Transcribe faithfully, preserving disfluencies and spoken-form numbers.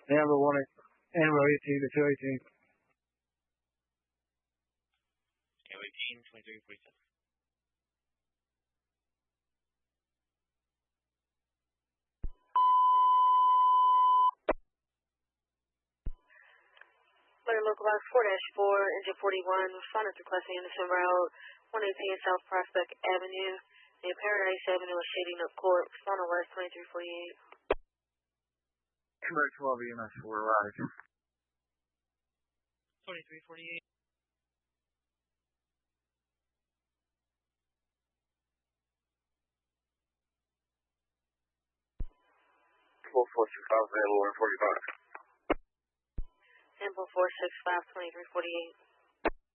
Amber one, Amber eighteen to two eighteen. Amber eighteen, twenty-three forty-seven. Letter local box four dash four, engine forty-one, respondent requesting Anderson Road, one eighteen South Prospect Avenue, near Paradise Avenue and Shady Nook Court, respondent west twenty-three forty-eight. Amber twelve E M S four, rise. twenty-three forty-eight. four four six five, available one forty-five. Amber four six five, twenty-three forty-eight.